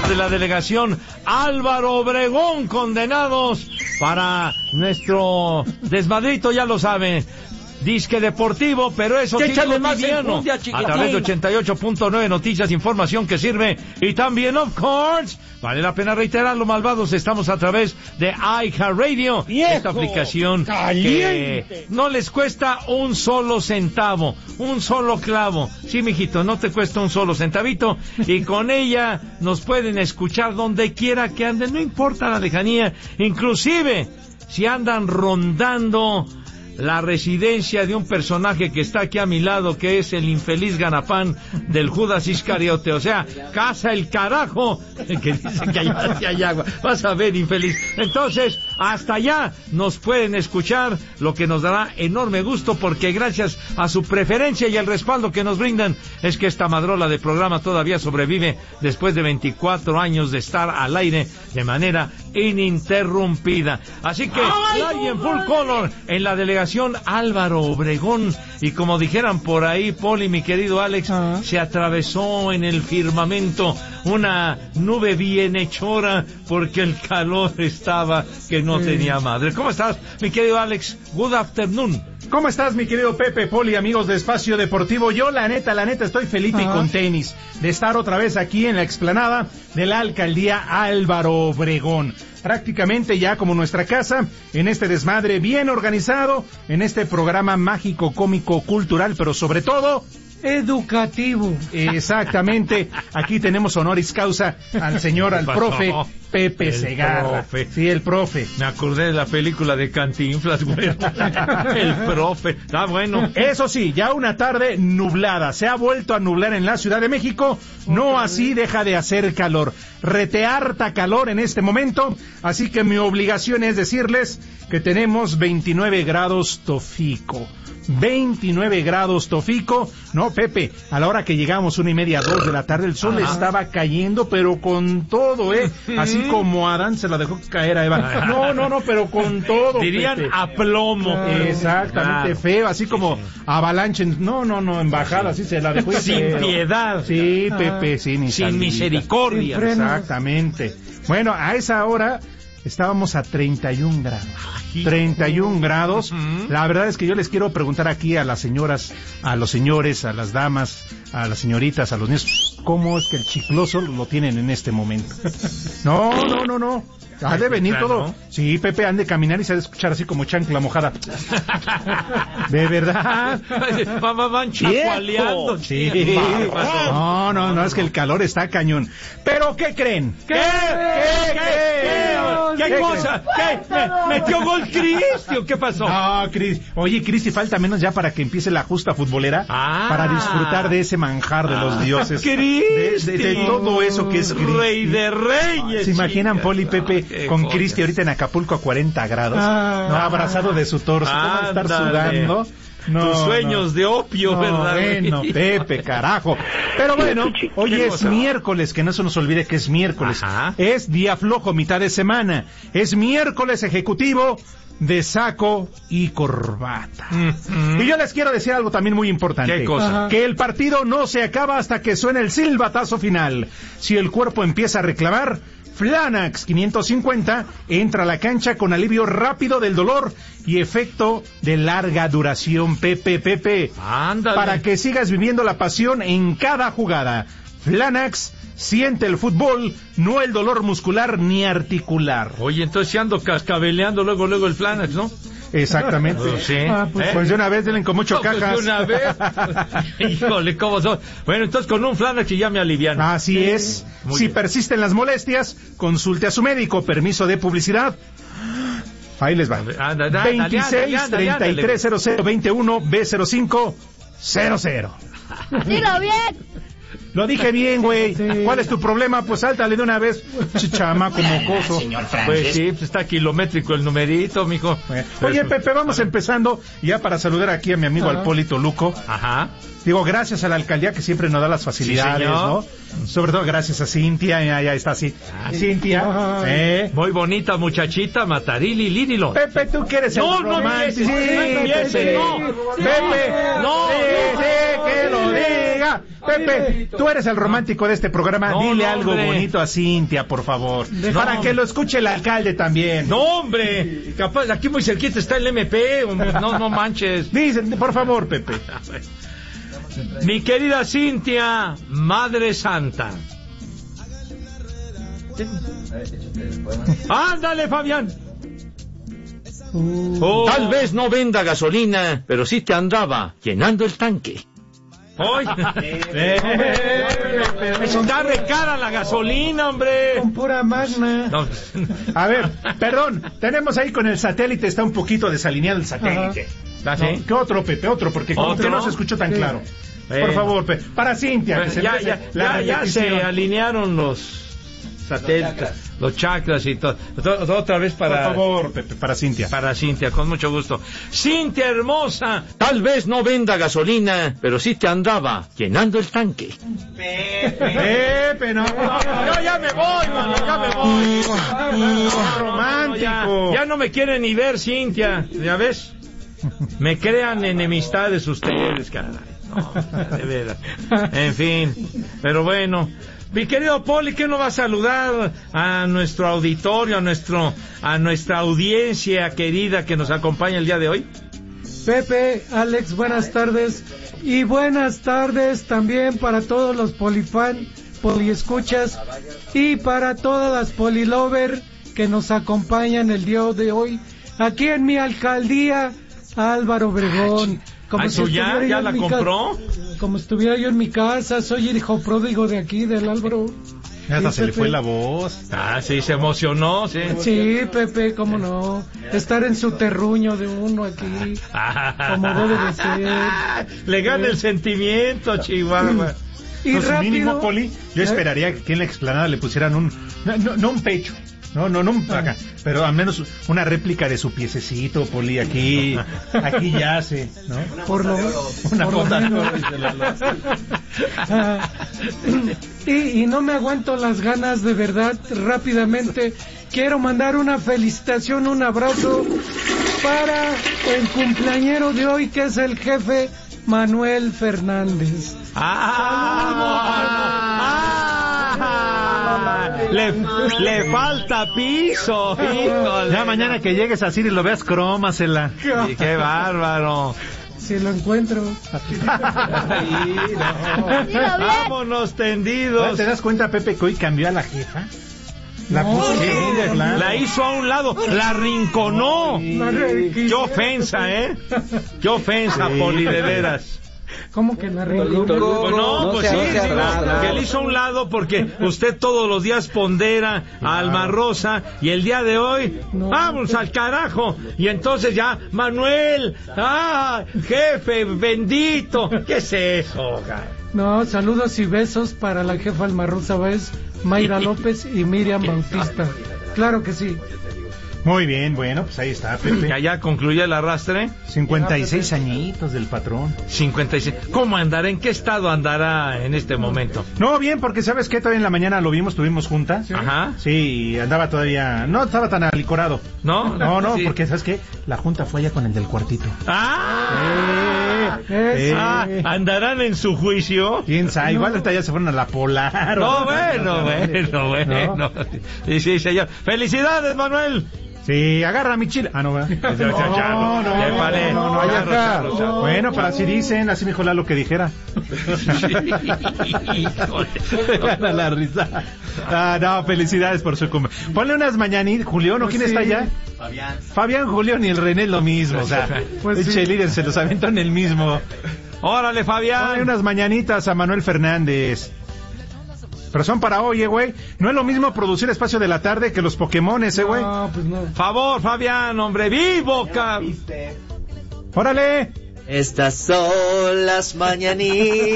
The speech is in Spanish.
de la delegación Álvaro Obregón, condenados para nuestro desmadrito, ya lo saben. Disque deportivo, pero eso sí es cotidiano. A través de 88.9 Noticias, información que sirve. Y también, of course, vale la pena reiterarlo, malvados, estamos a través de iHeartRadio. Esta aplicación que no les cuesta un solo centavo, un solo clavo. Sí, mijito, no te cuesta un solo centavito. Y con ella nos pueden escuchar donde quiera que anden, no importa la lejanía. Inclusive, si andan rondando la residencia de un personaje que está aquí a mi lado, que es el infeliz ganapán del Judas Iscariote, o sea, casa el carajo, que dice que allá sí hay agua. Vas a ver, infeliz. Entonces, hasta allá nos pueden escuchar, lo que nos dará enorme gusto, porque gracias a su preferencia y el respaldo que nos brindan, es que esta madrola de programa todavía sobrevive después de 24 años de estar al aire de manera ininterrumpida. Así que, live en full color en la delegación Álvaro Obregón, y como dijeran por ahí, Poli, mi querido Alex, se atravesó en el firmamento una nube bienhechora, porque el calor estaba que no tenía madre. ¿Cómo estás, mi querido Alex? Good afternoon. ¿Cómo estás, mi querido Pepe, Poli, amigos de Espacio Deportivo? Yo, la neta, estoy feliz y con tenis de estar otra vez aquí en la explanada de la Alcaldía Álvaro Obregón. Prácticamente ya como nuestra casa, en este desmadre bien organizado, en este programa mágico, cómico, cultural, pero sobre todo educativo. Exactamente. Aquí tenemos honoris causa al señor, al profe Pepe Segarra. Sí, el profe. Me acordé de la película de Cantinflas, güey. El profe. Ah, bueno. Eso sí, ya una tarde nublada. Se ha vuelto a nublar en la Ciudad de México. No así deja de hacer calor. Retearta calor en este momento. Así que mi obligación es decirles que tenemos 29 grados Tofico. 29 grados Tofico. No, Pepe, a la hora que llegamos 1:30, 2 de la tarde, el sol estaba cayendo, pero con todo, así como Adán se la dejó caer a Eva. No, pero con todo, dirían, Pepe, a plomo. Exactamente, feo, así como avalanche. No, en bajada, así se la dejó. Sin piedad. Sí, Pepe, sí, sin misericordia. Exactamente. Bueno, a esa hora estábamos a 31 grados. 31 grados. La verdad es que yo les quiero preguntar aquí a las señoras, a los señores, a las damas, a las señoritas, a los niños, ¿cómo es que el chicloso lo tienen en este momento? No. Ha de venir todo. Sí, Pepe, han de caminar y se ha de escuchar así como chancla mojada. De verdad. Van chacualeando. Sí. No, es que el calor está cañón. ¿Pero qué creen? ¿Qué cosa? ¿Qué? ¿Metió gol Cristi o qué pasó? No, Cristi. Oye, Cristi, falta menos ya para que empiece la justa futbolera. Para disfrutar de ese manjar de los dioses. Cristi. De todo eso que es Cristi. Rey de reyes. ¿Se imaginan, Poli, Pepe, con Cristi ahorita en Acapulco a 40 grados? Abrazado de su torso. ¿Cómo va a estar sudando? Tus sueños de opio, ¿verdad? Bueno, Pepe, carajo. Pero bueno, hoy es miércoles, que no se nos olvide que es miércoles. Es día flojo, mitad de semana. Es miércoles ejecutivo de saco y corbata. Y yo les quiero decir algo también muy importante. ¿Qué cosa? Que el partido no se acaba hasta que suene el silbatazo final. Si el cuerpo empieza a reclamar, Flanax 550 entra a la cancha con alivio rápido del dolor y efecto de larga duración. Pepe. Ándale. Para que sigas viviendo la pasión en cada jugada. Flanax siente el fútbol, no el dolor muscular ni articular. Oye, entonces si ando cascabeleando luego el Flanax, ¿no? Exactamente. Sí. Pues de una vez denle con mucho cajas. Pues de una vez. Híjole, ¿cómo son? Bueno, entonces con un Flanax y ya me alivian. Así es. Si persisten las molestias, consulte a su médico. Permiso de publicidad. Ahí les va. 26-3300-21-B05-00. Dilo bien. Lo dije bien, güey. Sí. ¿Cuál es tu problema? Pues sáltale de una vez. Chamaco mocoso. Señor Francis. Pues sí, pues está kilométrico el numerito, mijo. Oye, Pepe, vamos empezando ya para saludar aquí a mi amigo Alpolito Luco. Digo, gracias a la alcaldía que siempre nos da las facilidades, ¿no? Sobre todo gracias a Cintia, ya está así. Cintia. Muy bonita muchachita, Matarili, Lírilo. Pepe, tú quieres el romántico. Pepe, no. Pepe, no. Que lo diga. Oiga, Pepe, tú eres el romántico de este programa. Dile algo bonito a Cintia, por favor. Para que lo escuche el alcalde también. No, hombre. Capaz, aquí muy cerquita está el MP. No manches. Dicen, por favor, Pepe. Mi querida Cintia, Madre Santa. Ándale, Fabián. Tal vez no venda gasolina, pero sí te andaba llenando el tanque. Está re cara la gasolina, hombre. Con pura magna. No. A ver, perdón, tenemos ahí con el satélite, está un poquito desalineado el satélite. ¿Ah, sí? ¿Qué otro, Pepe? Otro, porque como que no se escuchó tan claro. Por favor, Pepe. Para Cintia. Pues que ya se alinearon los satélites, los chakras y todo. Otra vez para... Por favor, Pepe, para Cintia. Para Cintia, con mucho gusto. Cintia hermosa. Tal vez no venda gasolina, pero sí te andaba llenando el tanque. Pepe, no. Yo ya me voy, mano, ya me voy. Romántico. Ya no me quieren ni ver, Cintia. ¿Ya ves? Me crean enemistades ustedes, caray. No, de veras. En fin, pero bueno. Mi querido Poli, ¿qué nos va a saludar a nuestro auditorio, a nuestra audiencia querida que nos acompaña el día de hoy? Pepe, Alex, buenas tardes. Y buenas tardes también para todos los poliescuchas y para todas las polilover que nos acompañan el día de hoy aquí en mi alcaldía, Álvaro Obregón. ¿Eso ya la compró? Como estuviera yo en mi casa, soy el hijo pródigo de aquí, del Álvaro. Hasta se le fue la voz. Sí, se emocionó, sí. Sí, Pepe, cómo no. Estar en su terruño de uno aquí, como debe de ser. Le gana el sentimiento, Chihuahua. Y Entonces, rápido, mínimo, Poli, yo esperaría que en la explanada le pusieran no un pecho. No, acá, pero al menos una réplica de su piececito, Poli, aquí yace, ¿no? Una foto. Y no me aguanto las ganas, de verdad, rápidamente. Quiero mandar una felicitación, un abrazo para el cumpleañero de hoy, que es el jefe Manuel Fernández. Le falta piso, híjole. Ya mañana que llegues así y lo veas, crómasela. Qué bárbaro. Si lo encuentro. Vámonos tendidos. ¿Te das cuenta, Pepe, que hoy cambió a la jefa? La hizo a un lado, la rinconó. Qué ofensa, Qué ofensa, Poli, de veras. ¿Cómo que la rinconó? No, pues sí, que le hizo a un lado porque usted todos los días pondera a Alma Rosa y el día de hoy, vamos al carajo. Y entonces ya, Manuel, jefe, bendito. ¿Qué es eso? No, saludos y besos para la jefa Alma Rosa Báez, Mayra López y Miriam Bautista. Claro que sí. Muy bien, bueno, pues ahí está, Pepe. Ya concluye el arrastre. 56 añitos del patrón. 56. ¿Cómo andará? ¿En qué estado andará en este momento? No, bien, porque ¿sabes qué? Todavía en la mañana lo vimos, tuvimos junta. ¿Sí? Ajá. Sí, y andaba todavía... No estaba tan alicorado. ¿No? No, sí. Porque ¿sabes qué? La junta fue allá con el del cuartito. ¿Andarán en su juicio? ¿Quién sabe? Igual ahorita ya se fueron a la Polar. No, bueno. ¿No? Sí, señor. ¡Felicidades, Manuel! Sí, agarra mi chile. No, ¿verdad? No. Bueno, pero así dicen, así me dijo Lalo que dijera. Gana la risa. No, felicidades por su cumpleaños. Ponle unas mañanitas, Julián, ¿o quién está allá? Fabián, Julián y el René lo mismo, o sea, líder se los aventó en el mismo. Órale, Fabián. Ponle unas mañanitas a Manuel Fernández. Pero son para hoy, güey. No es lo mismo producir Espacio de la Tarde que los Pokémones, güey. No, pues no. Favor, Fabián, hombre, vivo, ¡Órale! Estas son las mañanitas.